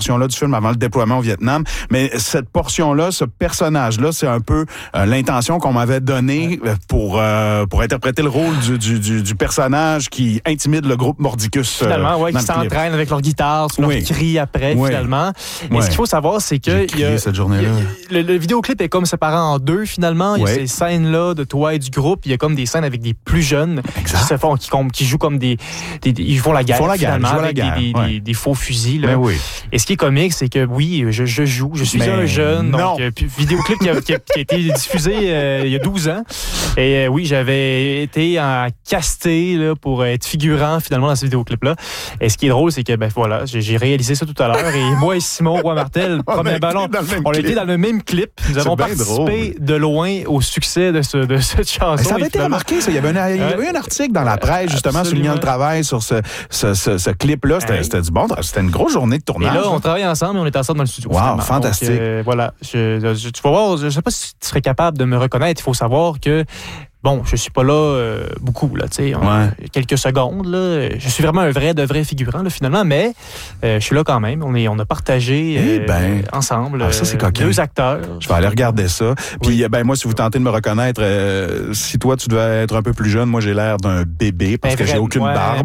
portion-là du film avant le déploiement au Vietnam. Mais cette portion-là, ce personnage-là, c'est un peu l'intention qu'on m'avait donnée pour interpréter le rôle du personnage qui intimide le groupe Mordicus. Finalement, qui s'entraînent avec leur guitare, sur leur cri après, finalement. Et ce qu'il faut savoir, c'est que cette journée-là. Le vidéoclip est comme séparé en deux, finalement. Il y a ces scènes-là de toi et du groupe. Il y a comme des scènes avec des plus jeunes qui jouent comme ils font la guerre, finalement, avec des faux fusils. Là. Et ce qui est comique, c'est que je joue. Je suis un jeune. Donc, vidéoclip qui a été diffusé il y a 12 ans. Et j'avais été casté là, pour être figurant, finalement, dans ce vidéoclip-là. Et ce qui est drôle, c'est que, j'ai réalisé ça tout à l'heure. Et moi et Simon Roy-Martel, premier ballon, on a été dans le même clip. Nous avons participé de loin au succès de cette chanson. Ça avait été remarqué, ça. Il y avait un article dans la presse, justement, soulignant le travail sur ce clip-là. C'était du bon. C'était une grosse journée de tournage. Et là, on travaille ensemble et on est ensemble dans le studio. Wow, fantastique. Donc, tu vas voir, je ne sais pas si tu serais capable de me reconnaître. Il faut savoir que je suis pas là beaucoup, là, tu sais, quelques secondes, là. Je suis vraiment un de vrai figurant, là, finalement, mais je suis là quand même. On a partagé ensemble ça, c'est coquin. 2 acteurs. Je vais aller regarder ça. Puis, moi, si vous tentez de me reconnaître, si toi, tu devais être un peu plus jeune, moi, j'ai l'air d'un bébé parce que j'ai aucune barbe.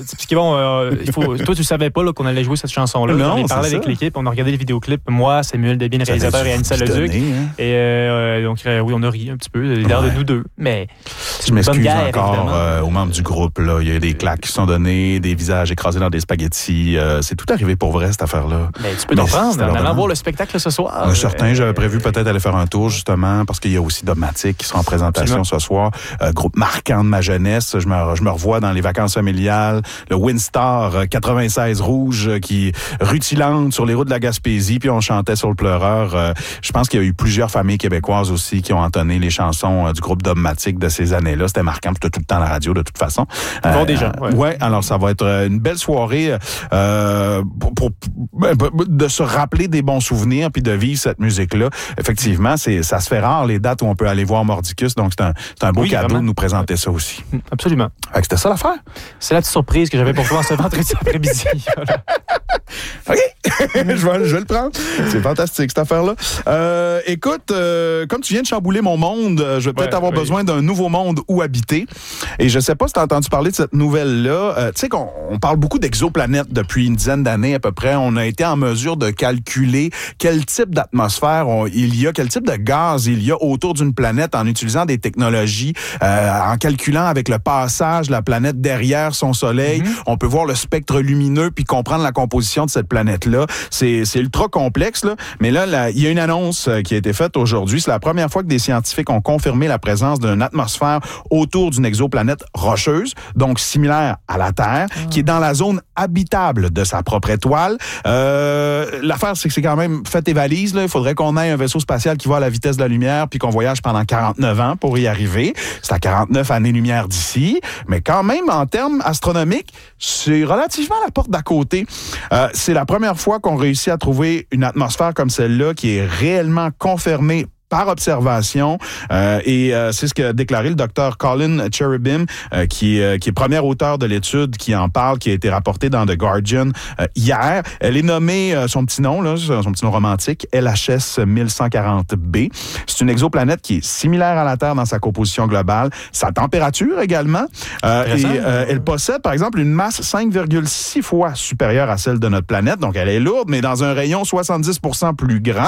Toi, tu savais pas là, qu'on allait jouer cette chanson-là. Non, on a parlé avec l'équipe, on a regardé les vidéoclips. Moi, Samuel Desbiens, le réalisateur, et Anissa Leduc. Et donc, on a ri un petit peu, l'air de nous deux, mais je m'excuse encore aux membres du groupe. Là. Il y a des claques qui sont données, des visages écrasés dans des spaghettis. C'est tout arrivé pour vrai, cette affaire-là. Mais tu peux t'en prendre en allant voir le spectacle ce soir. Certain, j'avais prévu peut-être aller faire un tour, justement, parce qu'il y a aussi Dogmatic qui sera en présentation ce soir. Groupe marquant de ma jeunesse. Je me revois dans les vacances familiales. Le Windstar 96 rouge qui rutilante sur les routes de la Gaspésie, puis on chantait sur le pleureur. Je pense qu'il y a eu plusieurs familles québécoises aussi qui ont entonné les chansons du groupe Dogmatic de ces années-là. C'était marquant, puis tout le temps à la radio, de toute façon. Bon, déjà. Alors ça va être une belle soirée pour de se rappeler des bons souvenirs puis de vivre cette musique-là. Effectivement, ça se fait rare, les dates où on peut aller voir Mordicus, donc c'est un beau cadeau vraiment de nous présenter ça aussi. Absolument. C'était ça l'affaire? C'est la petite surprise que j'avais pour toi ce vendredi après-midi. OK. je vais le prendre. C'est fantastique, cette affaire-là. Écoute, comme tu viens de chambouler mon monde, je vais peut-être avoir besoin d'un nouveau monde où habiter. Et je sais pas si tu as entendu parler de cette nouvelle-là. Tu sais qu'on parle beaucoup d'exoplanètes depuis une dizaine d'années à peu près. On a été en mesure de calculer quel type d'atmosphère il y a, quel type de gaz il y a autour d'une planète en utilisant des technologies, en calculant avec le passage de la planète derrière son soleil. On peut voir le spectre lumineux puis comprendre la composition de cette planète-là. C'est ultra complexe, là. Mais là, il y a une annonce qui a été faite aujourd'hui. C'est la première fois que des scientifiques ont confirmé la présence d'une atmosphère autour d'une exoplanète rocheuse, donc similaire à la Terre, qui est dans la zone habitable de sa propre étoile. L'affaire, c'est que c'est quand même fait tes valises, là. Il faudrait qu'on ait un vaisseau spatial qui va à la vitesse de la lumière puis qu'on voyage pendant 49 ans pour y arriver. C'est à 49 années-lumière d'ici. Mais quand même, en termes astronomiques, c'est relativement à la porte d'à côté. C'est la première fois qu'on réussit à trouver une atmosphère comme celle-là qui est réellement confirmée par observation. C'est ce qu'a déclaré le docteur Colin Cherubim, qui est premier auteur de l'étude qui en parle, qui a été rapporté dans The Guardian hier. Elle est nommée, son petit nom romantique, LHS 1140b. C'est une exoplanète qui est similaire à la Terre dans sa composition globale, sa température également. Elle possède, par exemple, une masse 5,6 fois supérieure à celle de notre planète. Donc, elle est lourde, mais dans un rayon 70% plus grand.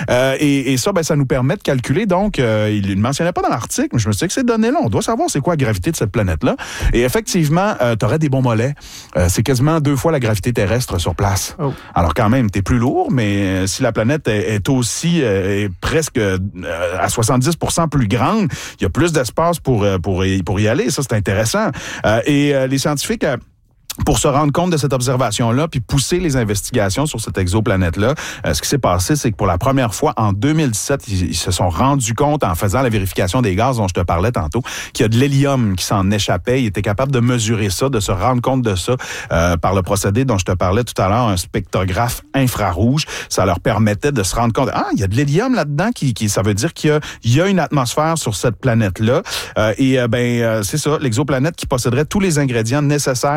Et ça, ça nous permet de calculer. Donc, il ne le mentionnait pas dans l'article, mais je me suis dit que ces données-là, on doit savoir c'est quoi la gravité de cette planète-là. Et effectivement, tu aurais des bons mollets. C'est quasiment 2 fois la gravité terrestre sur place. Oh. Alors quand même, tu es plus lourd, mais si la planète est aussi presque à 70% plus grande, il y a plus d'espace pour y aller. Ça, c'est intéressant. Les scientifiques... pour se rendre compte de cette observation-là, puis pousser les investigations sur cette exoplanète-là, ce qui s'est passé, c'est que pour la première fois, en 2017, ils se sont rendus compte, en faisant la vérification des gaz dont je te parlais tantôt, qu'il y a de l'hélium qui s'en échappait. Ils étaient capables de mesurer ça, de se rendre compte de ça par le procédé dont je te parlais tout à l'heure, un spectrographe infrarouge. Ça leur permettait de se rendre compte, il y a de l'hélium là-dedans, ça veut dire qu'il y a une atmosphère sur cette planète-là. C'est ça, l'exoplanète qui posséderait tous les ingrédients nécessaires à un environnement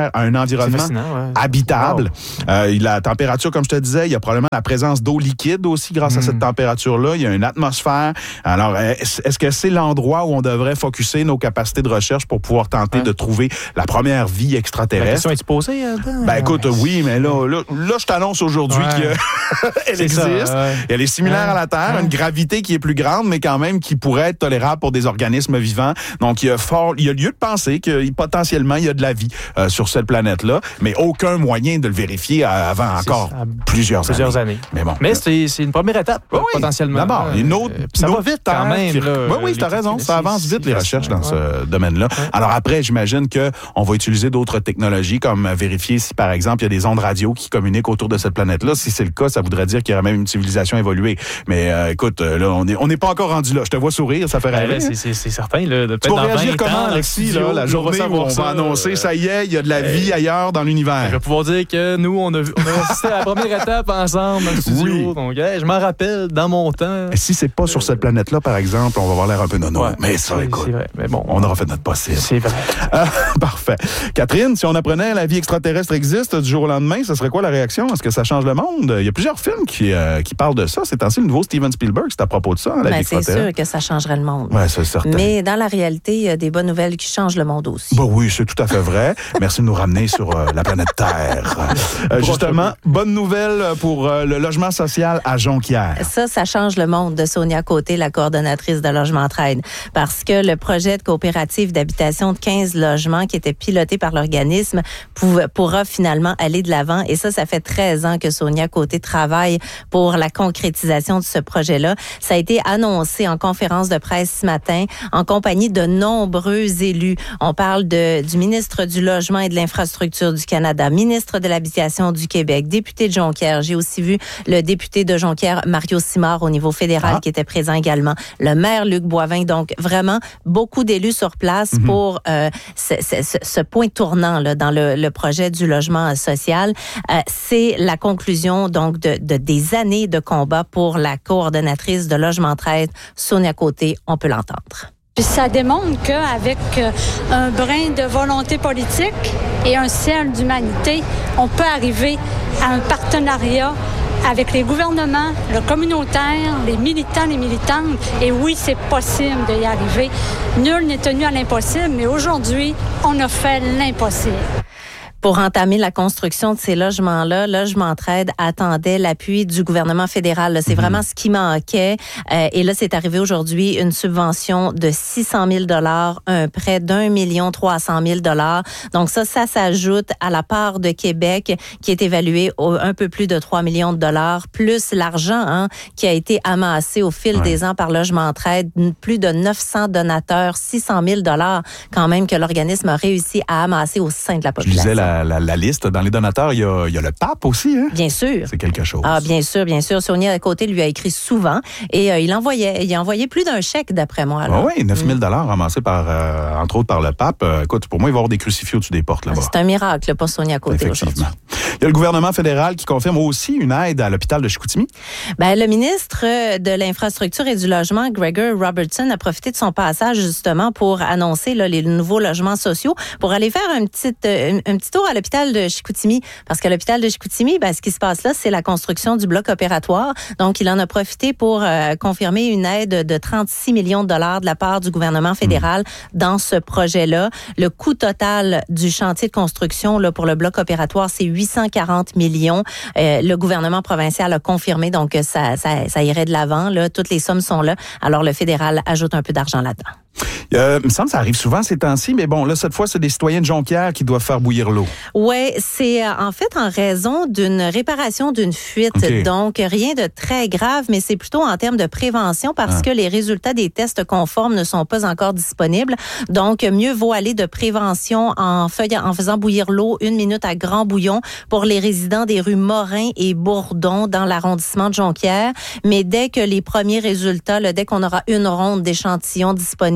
environnement habitable. La température, comme je te disais, il y a probablement la présence d'eau liquide aussi grâce à cette température-là. Il y a une atmosphère. Alors, est-ce que c'est l'endroit où on devrait focusser nos capacités de recherche pour pouvoir tenter de trouver la première vie extraterrestre? La question est-tu posée? Écoute, oui, mais là, je t'annonce aujourd'hui qu'elle existe. Elle est similaire à la Terre, une gravité qui est plus grande, mais quand même qui pourrait être tolérable pour des organismes vivants. Donc, il y a lieu de penser que potentiellement, il y a de la vie sur cette planète-là, mais aucun moyen de le vérifier avant encore plusieurs années. Mais c'est une première étape, potentiellement. D'abord, ça va vite quand même. Oui, tu as raison. Ça avance vite, les recherches dans ce domaine-là. Alors après, j'imagine qu'on va utiliser d'autres technologies, comme vérifier si, par exemple, il y a des ondes radio qui communiquent autour de cette planète-là. Si c'est le cas, ça voudrait dire qu'il y aurait même une civilisation évoluée. Mais écoute, là, on n'est pas encore rendu là. Je te vois sourire, ça fait rêver. C'est certain. Tu vas réagir comment, Alexis, la journée où on va annoncer, ça y est, il y a de la vie ailleurs dans l'univers? Je vais pouvoir dire que nous, on a assisté à la première étape ensemble dans le studio. Oui. Donc, je m'en rappelle dans mon temps. Et si c'est pas sur cette planète-là, par exemple, on va avoir l'air un peu nono. Mais ça, écoute, c'est vrai. Mais bon, on aura fait notre possible. C'est vrai. Parfait. Catherine, si on apprenait la vie extraterrestre existe du jour au lendemain, ce serait quoi la réaction? Est-ce que ça change le monde? Il y a plusieurs films qui parlent de ça. C'est ainsi le nouveau Steven Spielberg, c'est à propos de ça, la vie extraterrestre. C'est sûr que ça changerait le monde. Oui, c'est certain. Mais dans la réalité, il y a des bonnes nouvelles qui changent le monde aussi. Oui, c'est tout à fait vrai. Merci de nous ramener sur la planète Terre. Justement, bonne nouvelle pour le logement social à Jonquière. Ça change le monde, de Sonia Côté, la coordonnatrice de Logement Entraide. Parce que le projet de coopérative d'habitation de 15 logements qui était piloté par l'organisme pourra finalement aller de l'avant. Et ça fait 13 ans que Sonia Côté travaille pour la concrétisation de ce projet-là. Ça a été annoncé en conférence de presse ce matin en compagnie de nombreux élus. On parle du ministre du Logement et de l'Infrastructure du Canada, ministre de l'Habitation du Québec, député de Jonquière. J'ai aussi vu le député de Jonquière, Mario Simard, au niveau fédéral, qui était présent également. Le maire Luc Boivin. Donc, vraiment, beaucoup d'élus sur place pour ce point tournant là, dans le projet du logement social. C'est la conclusion donc de des années de combat pour la coordonnatrice de Logement Entraide, Sonia Côté. On peut l'entendre. Puis ça démontre qu'avec un brin de volonté politique et un ciel d'humanité, on peut arriver à un partenariat avec les gouvernements, le communautaire, les militants, les militantes. Et oui, c'est possible d'y arriver. Nul n'est tenu à l'impossible, mais aujourd'hui, on a fait l'impossible. Pour entamer la construction de ces logements-là, Logement Entraide attendait l'appui du gouvernement fédéral. Là, c'est vraiment ce qui manquait. Et là, c'est arrivé aujourd'hui une subvention de 600 000 $, un prêt d'1 300 000 $. Donc ça s'ajoute à la part de Québec qui est évaluée un peu plus de 3 millions de $, plus l'argent qui a été amassé au fil des ans par Logement Entraide, plus de 900 donateurs, 600 000 $ quand même que l'organisme a réussi à amasser au sein de la population. Je disais la liste. Dans les donateurs, il y a le pape aussi. Hein? Bien sûr. C'est quelque chose. Ah, bien sûr, bien sûr. Sonia Côté lui a écrit souvent et il a envoyé plus d'un chèque, d'après moi. Oui, 9 000 $ ramassés entre autres par le pape. Écoute, pour moi, il va y avoir des crucifix au-dessus des portes là-bas. C'est un miracle pour Sonia Côté aujourd'hui. Il y a le gouvernement fédéral qui confirme aussi une aide à l'hôpital de Chicoutimi. Le ministre de l'Infrastructure et du Logement, Gregor Robertson, a profité de son passage justement pour annoncer les nouveaux logements sociaux, pour aller faire un petit tour à l'hôpital de Chicoutimi. Parce qu'à l'hôpital de Chicoutimi, ce qui se passe là, c'est la construction du bloc opératoire. Donc, il en a profité pour confirmer une aide de 36 millions de $ de la part du gouvernement fédéral dans ce projet-là. Le coût total du chantier de construction là, pour le bloc opératoire, c'est 840 millions. Le gouvernement provincial a confirmé, donc ça irait de l'avant. Là, toutes les sommes sont là. Alors, le fédéral ajoute un peu d'argent là-dedans. Il me semble que ça arrive souvent ces temps-ci, mais bon, là, cette fois, c'est des citoyens de Jonquière qui doivent faire bouillir l'eau. Oui, c'est en fait en raison d'une réparation d'une fuite. Okay. Donc, rien de très grave, mais c'est plutôt en termes de prévention parce que les résultats des tests conformes ne sont pas encore disponibles. Donc, mieux vaut aller de prévention en faisant bouillir l'eau 1 minute à grand bouillon pour les résidents des rues Morin et Bourdon dans l'arrondissement de Jonquière. Mais dès que les premiers résultats, dès qu'on aura une ronde d'échantillons disponibles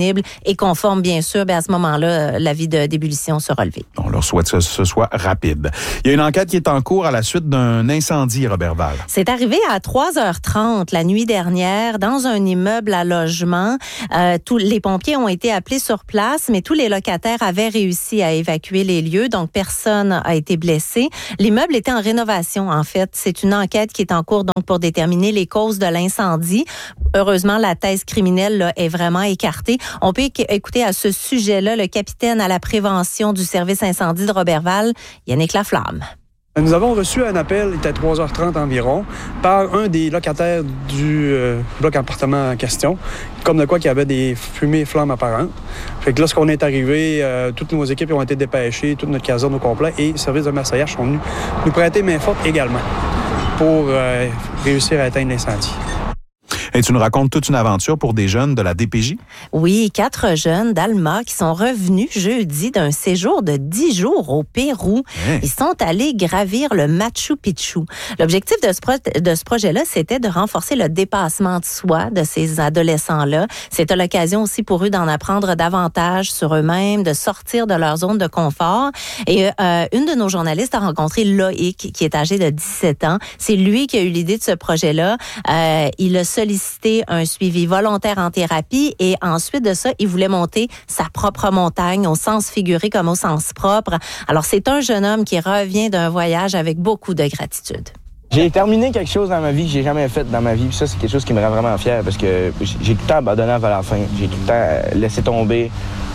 est conforme, bien sûr, à ce moment-là, l'avis d'ébullition sera levé. On leur souhaite que ce soit rapide. Il y a une enquête qui est en cours à la suite d'un incendie à Roberval. C'est arrivé à 3h30 la nuit dernière dans un immeuble à logement. Tous les pompiers ont été appelés sur place, mais tous les locataires avaient réussi à évacuer les lieux, donc personne n'a été blessé. L'immeuble était en rénovation, en fait. C'est une enquête qui est en cours donc pour déterminer les causes de l'incendie. Heureusement, la thèse criminelle là, est vraiment écartée. On peut écouter à ce sujet-là le capitaine à la prévention du service incendie de Roberval, Yannick Laflamme. Nous avons reçu un appel, il était 3h30 environ, par un des locataires du bloc appartement en question, comme de quoi qu'il y avait des fumées flammes apparentes. Fait que lorsqu'on est arrivé, toutes nos équipes ont été dépêchées, toute notre caserne au complet, et le service de massage sont venus nous prêter main forte également pour réussir à éteindre l'incendie. Et tu nous racontes toute une aventure pour des jeunes de la DPJ? Oui, 4 jeunes d'Alma qui sont revenus jeudi d'un séjour de 10 jours au Pérou. Hey. Ils sont allés gravir le Machu Picchu. L'objectif de ce projet-là, c'était de renforcer le dépassement de soi de ces adolescents-là. C'était l'occasion aussi pour eux d'en apprendre davantage sur eux-mêmes, de sortir de leur zone de confort. Et une de nos journalistes a rencontré Loïc, qui est âgé de 17 ans. C'est lui qui a eu l'idée de ce projet-là. Il a sollicité un suivi volontaire en thérapie et ensuite de ça, il voulait monter sa propre montagne au sens figuré comme au sens propre. Alors, c'est un jeune homme qui revient d'un voyage avec beaucoup de gratitude. J'ai terminé quelque chose dans ma vie que j'ai jamais fait dans ma vie. Puis ça, c'est quelque chose qui me rend vraiment fier parce que j'ai tout le temps abandonné avant la fin. J'ai tout le temps laissé tomber.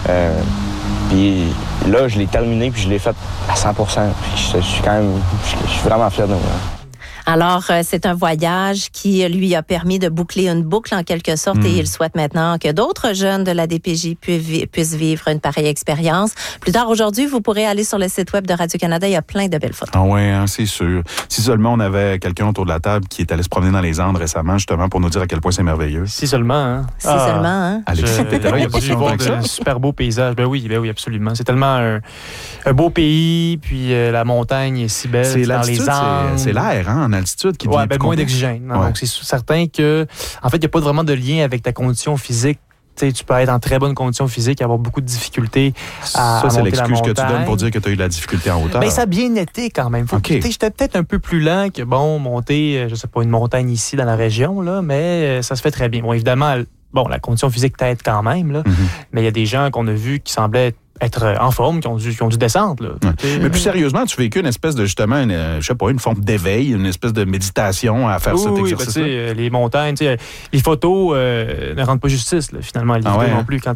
Puis là, je l'ai terminé puis je l'ai fait à 100%. Puis je suis vraiment fier de moi. Alors, c'est un voyage qui lui a permis de boucler une boucle en quelque sorte et il souhaite maintenant que d'autres jeunes de la DPJ puissent vivre une pareille expérience. Plus tard aujourd'hui, vous pourrez aller sur le site web de Radio-Canada. Il y a plein de belles photos. Ah oui, hein, c'est sûr. Si seulement on avait quelqu'un autour de la table qui est allé se promener dans les Andes récemment, justement, pour nous dire à quel point c'est merveilleux. Si seulement, hein? Si seulement, hein? Alexis, il y a pas de super beaux paysages. Ben oui, absolument. C'est tellement un beau pays, puis la montagne est si belle. C'est dans les Andes. C'est l'air, hein, en altitude qui devient moins d'oxygène. Ouais. Donc, c'est certain que, en fait, il n'y a pas vraiment de lien avec ta condition physique. Tu peux être en très bonne condition physique et avoir beaucoup de difficultés à monter la montagne. Ça, c'est l'excuse que tu donnes pour dire que tu as eu de la difficulté en hauteur. Ben, ça a bien été quand même. J'étais peut-être un peu plus lent que, monter, je sais pas, une montagne ici dans la région, là, mais ça se fait très bien. Bon, évidemment, la condition physique t'aide quand même, là, mais il y a des gens qu'on a vus qui semblaient être en forme, qui ont dû descendre. Là. Ouais. Mais plus sérieusement, tu vécu une espèce de, justement, une forme d'éveil, une espèce de méditation à faire cet exercice-là? Oui, les montagnes, les photos ne rendent pas justice, là, finalement, à l'idée non plus. Quand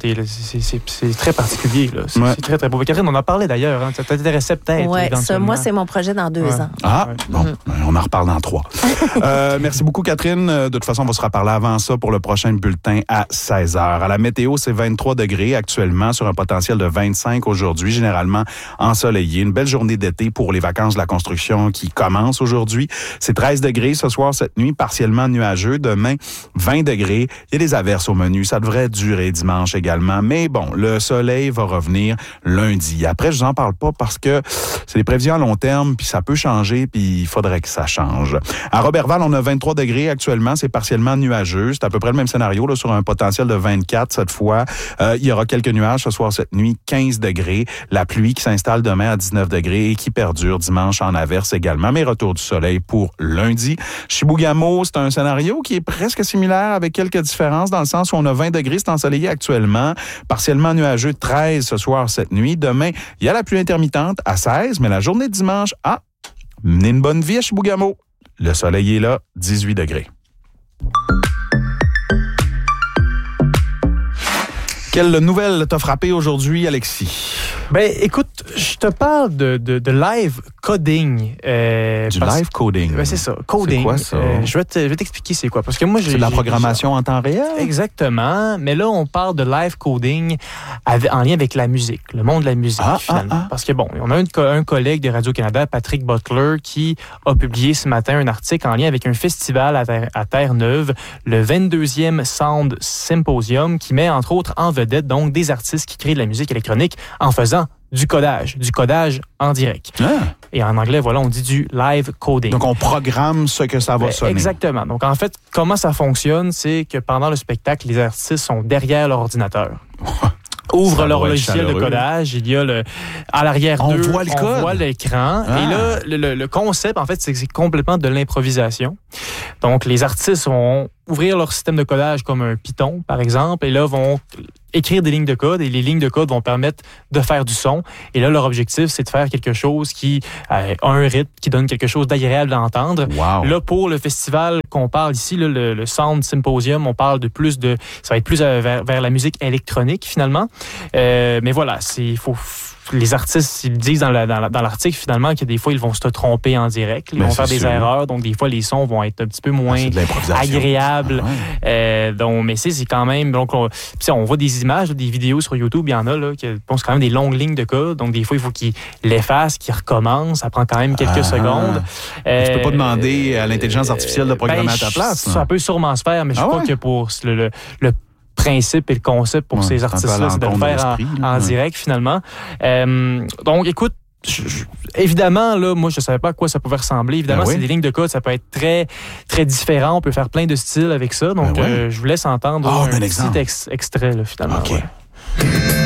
c'est très particulier. Là. C'est très, très beau. Catherine, on en parlait d'ailleurs. Hein, ça t'intéressait peut-être. Oui, moi, c'est mon projet dans 2 ans. Ah, bon, on en reparle dans 3. Merci beaucoup, Catherine. De toute façon, on va se reparler avant ça pour le prochain bulletin à 16h. À la météo, c'est 23 degrés actuellement sur un potentiel de 25 aujourd'hui, généralement ensoleillé. Une belle journée d'été pour les vacances de la construction qui commencent aujourd'hui. C'est 13 degrés ce soir, cette nuit, partiellement nuageux. Demain, 20 degrés. Il y a des averses au menu. Ça devrait durer dimanche également. Mais bon, le soleil va revenir lundi. Après, je vous en parle pas parce que c'est des prévisions à long terme, puis ça peut changer, puis il faudrait que ça change. À Roberval, on a 23 degrés actuellement. C'est partiellement nuageux. C'est à peu près le même scénario là, sur un potentiel de 24 cette fois. Il y aura quelques nuages ce soir, cette nuit. 15 degrés. La pluie qui s'installe demain à 19 degrés et qui perdure dimanche en averse également. Mais retour du soleil pour lundi. Chibougamau, c'est un scénario qui est presque similaire avec quelques différences dans le sens où on a 20 degrés, c'est ensoleillé actuellement. Partiellement nuageux, 13 ce soir, cette nuit. Demain, il y a la pluie intermittente à 16, mais la journée de dimanche, menez une bonne vie à Chibougamau. Le soleil est là, 18 degrés. Quelle nouvelle t'a frappé aujourd'hui, Alexis? Ben, écoute, je te parle de live coding. Live coding? Ben, c'est ça, coding. C'est quoi ça? Je vais t'expliquer c'est quoi. Parce que moi, c'est de la programmation en temps réel? Exactement. Mais là, on parle de live coding en lien avec la musique, le monde de la musique, finalement. Parce que, on a un collègue de Radio-Canada, Patrick Butler, qui a publié ce matin un article en lien avec un festival à Terre-Neuve, le 22e Sound Symposium, qui met, entre autres, en vedette, donc, des artistes qui créent de la musique électronique en faisant du codage en direct. Et en anglais, on dit du live coding. Donc, on programme ce que ça va sonner. Exactement. Donc, en fait, comment ça fonctionne, c'est que pendant le spectacle, les artistes sont derrière l'ordinateur. ouvrent leur logiciel de codage. Il y a à l'arrière d'eux, on voit l'écran. Et là, le concept, en fait, c'est que c'est complètement de l'improvisation. Donc, les artistes vont ouvrir leur système de codage comme un Python, par exemple, et là, vont écrire des lignes de code, et les lignes de code vont permettre de faire du son. Et là, leur objectif, c'est de faire quelque chose qui a un rythme, qui donne quelque chose d'agréable à entendre. Wow. Là, pour le festival qu'on parle ici, là, le Sound Symposium, on parle de plus de... Ça va être plus vers la musique électronique, finalement. Mais voilà, les artistes, ils disent dans l'article, finalement, que des fois, ils vont se tromper en direct. Ils vont faire des erreurs. Donc, des fois, les sons vont être un petit peu moins agréables. Mais c'est quand même... Donc, on voit des images, des vidéos sur YouTube, il y en a là, qui posent quand même des longues lignes de code. Donc, des fois, il faut qu'ils l'effacent, qu'ils recommencent. Ça prend quand même quelques secondes. Tu peux pas demander à l'intelligence artificielle de programmer à ta place. Ça peut sûrement se faire, mais je crois que pour le principe et le concept pour ces artistes-là, c'est de le faire en direct, finalement. Donc, écoute, évidemment, là, moi, je savais pas à quoi ça pouvait ressembler. Évidemment, c'est des lignes de code, ça peut être très, très différent. On peut faire plein de styles avec ça. Donc, je vous laisse entendre un petit extrait, là, finalement. Okay.